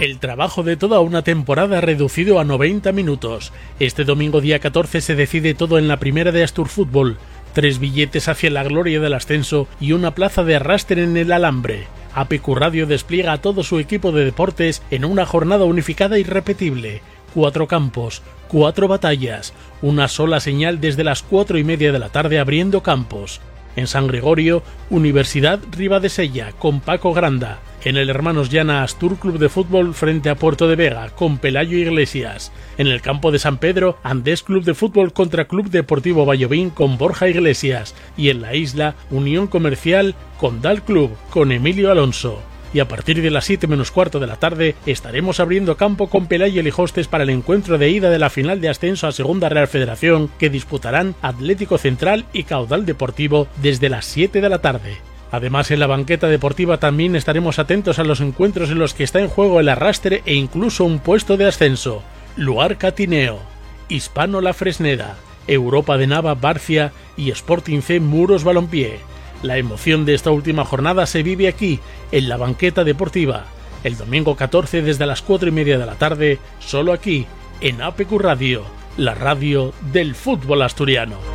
El trabajo de toda una temporada reducido a 90 minutos. Este domingo día 14 se decide todo en la primera de Astur Fútbol. 3 billetes hacia la gloria del ascenso y una plaza de arrastre en el alambre. APQ Radio despliega a todo su equipo de deportes en una jornada unificada e irrepetible. 4 campos, 4 batallas, una sola señal desde las 4:30 de la tarde abriendo campos. En San Gregorio, Universidad Ribadesella con Paco Granda. En el Hermanos Llana, Astur Club de Fútbol frente a Puerto de Vega con Pelayo Iglesias. En el campo de San Pedro, Andés Club de Fútbol contra Club Deportivo Vallovín con Borja Iglesias. Y en la isla, Unión Comercial con Dal Club con Emilio Alonso. Y a partir de las 7:15 de la tarde estaremos abriendo campo con Pelayo y Lijostes para el encuentro de ida de la final de ascenso a Segunda Real Federación que disputarán Atlético Central y Caudal Deportivo desde las 7 de la tarde. Además, en la banqueta deportiva también estaremos atentos a los encuentros en los que está en juego el arrastre e incluso un puesto de ascenso. Luarca Tineo, Hispano La Fresneda, Europa de Nava Barcia y Sporting C Muros Balompié. La emoción de esta última jornada se vive aquí, en la banqueta deportiva, el domingo 14 desde las 4:30 de la tarde, solo aquí, en APQ Radio, la radio del fútbol asturiano.